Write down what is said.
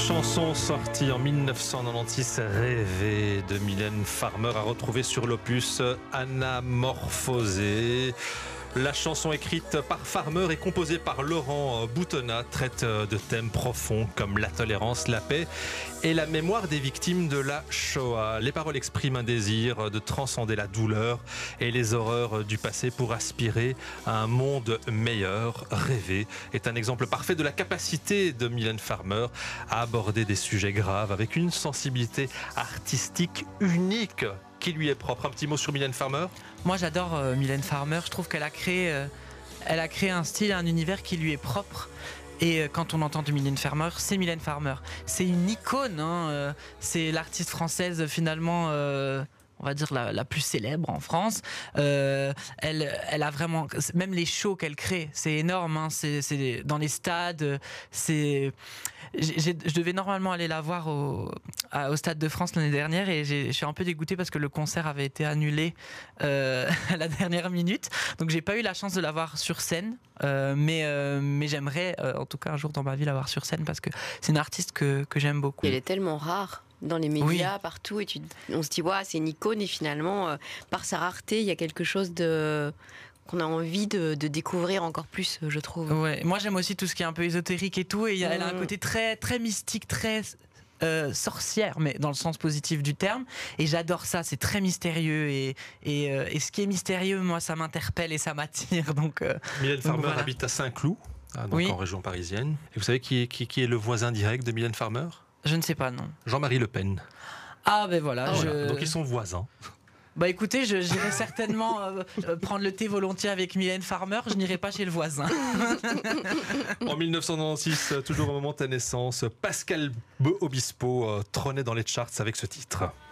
Chanson sortie en 1996, Rêver de Mylène Farmer, à retrouver sur l'opus Anamorphosé. La chanson écrite par Farmer et composée par Laurent Boutonnat traite de thèmes profonds comme la tolérance, la paix et la mémoire des victimes de la Shoah. Les paroles expriment un désir de transcender la douleur et les horreurs du passé pour aspirer à un monde meilleur. Rêver est un exemple parfait de la capacité de Mylène Farmer à aborder des sujets graves avec une sensibilité artistique unique qui lui est propre. Un petit mot sur Mylène Farmer ? Moi j'adore Mylène Farmer, je trouve qu'elle a créé un style, un univers qui lui est propre. Et quand on entend du Mylène Farmer, c'est Mylène Farmer. C'est une icône, c'est l'artiste française finalement, on va dire la plus célèbre en France. Elle a vraiment, même les shows qu'elle crée, c'est énorme. C'est dans les stades, je devais normalement aller la voir au Stade de France l'année dernière et je suis un peu dégoûtée parce que le concert avait été annulé à la dernière minute. Donc j'ai pas eu la chance de la voir sur scène, mais j'aimerais en tout cas un jour dans ma vie la voir sur scène parce que c'est une artiste que j'aime beaucoup. Elle est tellement rare dans les médias, partout, et on se dit c'est une icône et finalement par sa rareté il y a quelque chose qu'on a envie de découvrir encore plus, je trouve. Ouais. Moi j'aime aussi tout ce qui est un peu ésotérique et tout, et elle a un côté très, très mystique, très sorcière, mais dans le sens positif du terme, et j'adore ça, c'est très mystérieux, et ce qui est mystérieux, moi ça m'interpelle et ça m'attire. Mylène Farmer habite à Saint-Cloud, en région parisienne. Et vous savez qui est le voisin direct de Mylène Farmer ? Je ne sais pas, non. Jean-Marie Le Pen. Ah ben voilà. Donc ils sont voisins. Bah écoutez, j'irai certainement prendre le thé volontiers avec Mylène Farmer, je n'irai pas chez le voisin. En 1996, toujours au moment de ta naissance, Pascal Obispo trônait dans les charts avec ce titre.